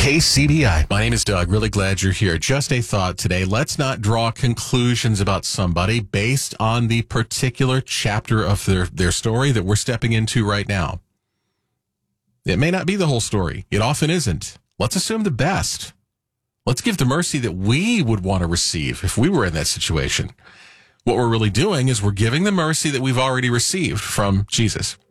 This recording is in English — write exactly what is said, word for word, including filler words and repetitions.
K C B I. My name is Doug. Really glad you're here. Just a thought today. Let's not draw conclusions about somebody based on the particular chapter of their, their story that we're stepping into right now. It may not be the whole story. It often isn't. Let's assume the best. Let's give the mercy that we would want to receive if we were in that situation. What we're really doing is we're giving the mercy that we've already received from Jesus.